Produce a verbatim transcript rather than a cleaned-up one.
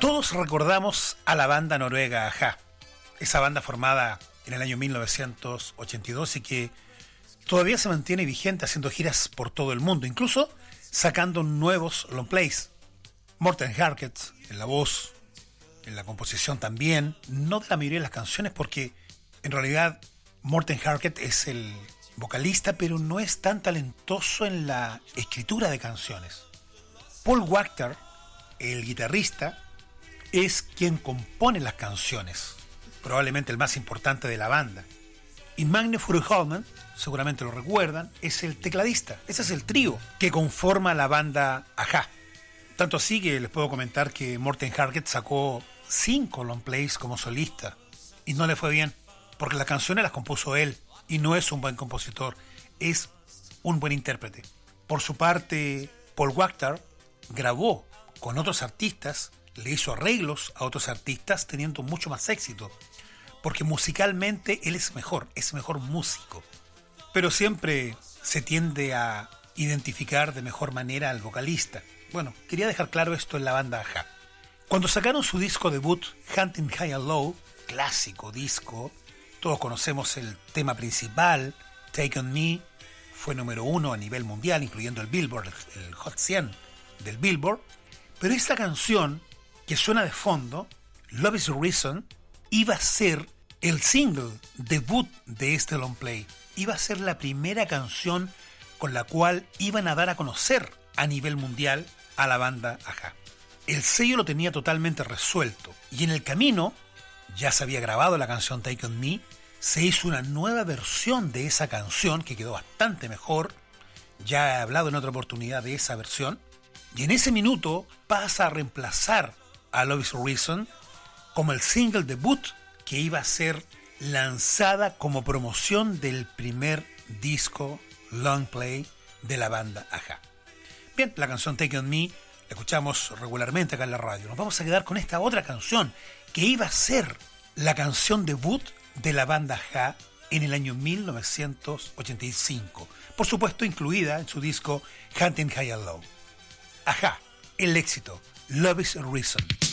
Todos recordamos a la banda noruega A-ha, esa banda formada en el año mil novecientos ochenta y dos y que todavía se mantiene vigente haciendo giras por todo el mundo, incluso sacando nuevos long plays. Morten Harket en la voz, en la composición también, no de la mayoría de las canciones porque en realidad Morten Harket es el vocalista, pero no es tan talentoso en la escritura de canciones. Paul Wachter, el guitarrista, es quien compone las canciones, probablemente el más importante de la banda. Y Magne Furuholmen, seguramente lo recuerdan, es el tecladista. Ese es el trío que conforma la banda A-ha. Tanto así que les puedo comentar que Morten Harket sacó cinco long plays como solista y no le fue bien, porque las canciones las compuso él y no es un buen compositor, es un buen intérprete. Por su parte, Paul Wachter grabó con otros artistas, le hizo arreglos a otros artistas teniendo mucho más éxito, porque musicalmente él es mejor, es mejor músico. Pero siempre se tiende a identificar de mejor manera al vocalista. Bueno, quería dejar claro esto en la banda A-ha. Cuando sacaron su disco debut, Hunting High and Low, clásico disco, todos conocemos el tema principal, Take On Me, fue número uno a nivel mundial, incluyendo el Billboard, el Hot cien del Billboard, pero esta canción que suena de fondo, Love Is the Reason, iba a ser el single debut de este long play. Iba a ser la primera canción con la cual iban a dar a conocer a nivel mundial a la banda A-ha. El sello lo tenía totalmente resuelto y en el camino ya se había grabado la canción Take On Me, se hizo una nueva versión de esa canción que quedó bastante mejor. Ya he hablado en otra oportunidad de esa versión y en ese minuto pasa a reemplazar a Love Is the Reason como el single debut que iba a ser lanzada como promoción del primer disco long play de la banda A-ha. Bien, la canción Take On Me la escuchamos regularmente acá en la radio. Nos vamos a quedar con esta otra canción que iba a ser la canción debut de la banda A-ha en el año mil novecientos ochenta y cinco, por supuesto incluida en su disco Hunting High and Low. A-ha, el éxito Love Is a Reason.